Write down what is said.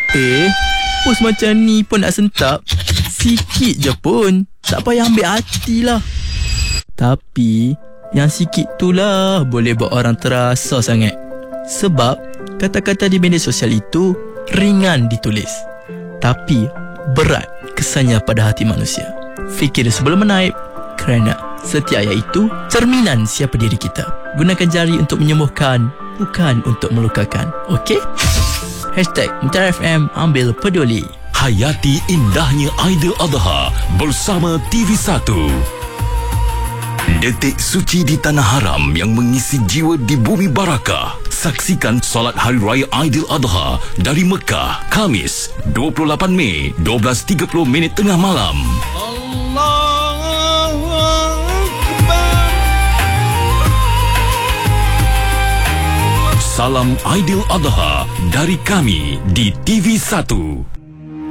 Post macam ni pun nak sentap? Sikit je pun. Tak payah ambil hatilah. Tapi yang sikit tu lah boleh buat orang terasa sangat. Sebab kata-kata di media sosial itu ringan ditulis, tapi berat kesannya pada hati manusia. Fikir sebelum menaip, kerana setiap ayat itu cerminan siapa diri kita. Gunakan jari untuk menyembuhkan, bukan untuk melukakan. Okey? #Mutiara FM, ambil peduli. Hayati indahnya Aidiladha bersama TV1. Detik suci di tanah haram yang mengisi jiwa di bumi barakah. Saksikan solat Hari Raya Aidiladha dari Mekah, Khamis 28 Mei 12.30 tengah malam. Allahu Akbar. Salam Aidiladha dari kami di TV1.